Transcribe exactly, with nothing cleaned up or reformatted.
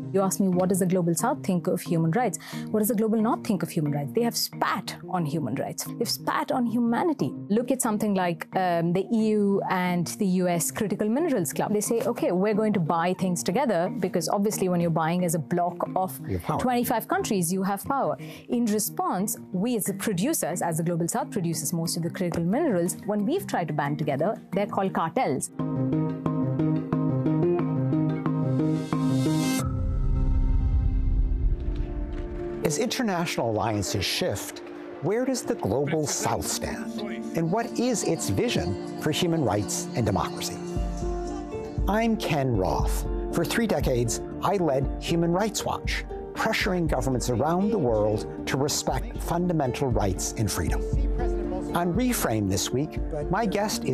You ask me, what does the Global South think of human rights? What does the Global North think of human rights? They have spat on human rights. They've spat on humanity. Look at something like um, the E U and the U S Critical Minerals Club. They say, okay, we're going to buy things together because obviously when you're buying as a block of twenty-five countries, you have power. In response, we as the producers, as the Global South produces most of the critical minerals, when we've tried to band together, they're called cartels. As international alliances shift, where does the Global South stand? And what is its vision for human rights and democracy? I'm Ken Roth. For three decades, I led Human Rights Watch, pressuring governments around the world to respect fundamental rights and freedom. On Reframe this week, my guest is